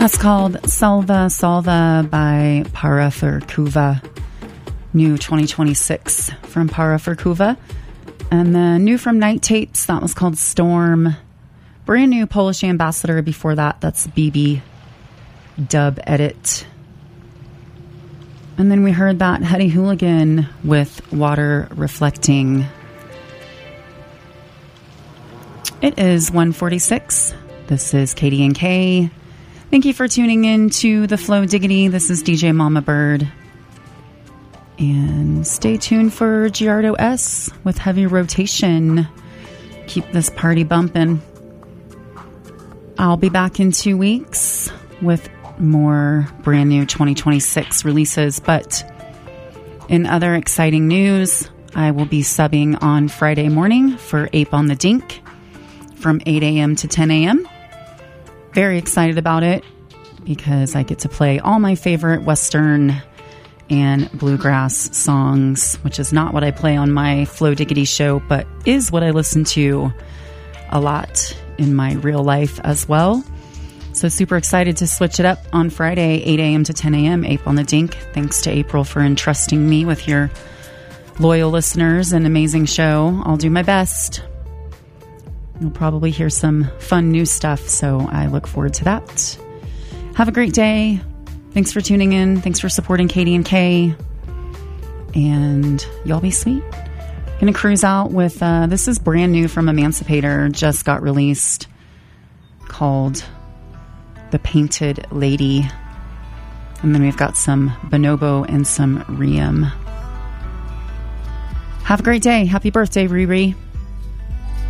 That's called Salva Salva by Para Furkuva. New 2026 from Para Furkuva. And then new from Night Tapes, that was called Storm. Brand new Polish Ambassador before that, that's BB Dub Edit. And then we heard that Hetty Hooligan with Water Reflecting. It is 1:46. This is Katie and Kay. Thank you for tuning in to the Flow Diggity. This is DJ Mama Bird. And stay tuned for Giardo S with Heavy Rotation. Keep this party bumping. I'll be back in 2 weeks with more brand new 2026 releases. But in other exciting news, I will be subbing on Friday morning for Ape on the Dink from 8 a.m. to 10 a.m. Very excited about it because I get to play all my favorite Western and bluegrass songs, which is not what I play on my Flow Diggity show, but is what I listen to a lot in my real life as well. So super excited to switch it up on Friday, 8 a.m. to 10 a.m. Ape on the Dink. Thanks to April for entrusting me with your loyal listeners. An amazing show. I'll do my best. You'll probably hear some fun new stuff, so I look forward to that. Have a great day. Thanks for tuning in. Thanks for supporting Katie and Kay. And y'all be sweet. Gonna cruise out with, this is brand new from Emancipator. Just got released. Called The Painted Lady. And then we've got some Bonobo and some Riem. Have a great day. Happy birthday, Riri.